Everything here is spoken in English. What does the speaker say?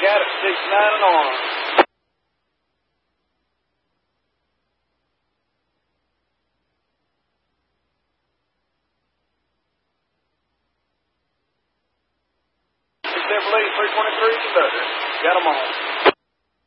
got it, 6-9 and on. Chevrolet 323 conductor. Got them on.